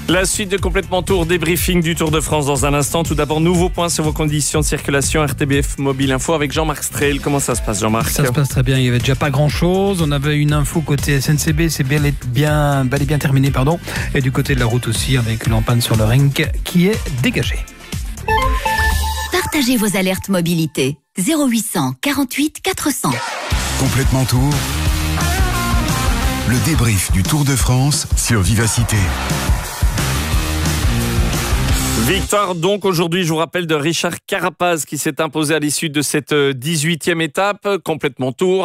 La suite de Complètement Tour, débriefing du Tour de France dans un instant. Tout d'abord, nouveau point sur vos conditions de circulation. RTBF Mobile Info avec Jean-Marc Strehl. Comment ça se passe, Jean-Marc ? Ça se passe très bien, il n'y avait déjà pas grand-chose. On avait une info côté SNCB, c'est bel et bien terminé. Et du côté de la route aussi, avec l'empanne sur le ring qui est dégagée. Partagez vos alertes mobilité. 0800 48 400. Complètement Tour. Le débrief du Tour de France sur Vivacité. Victoire donc aujourd'hui, je vous rappelle, de Richard Carapaz qui s'est imposé à l'issue de cette 18e étape. Complètement Tour.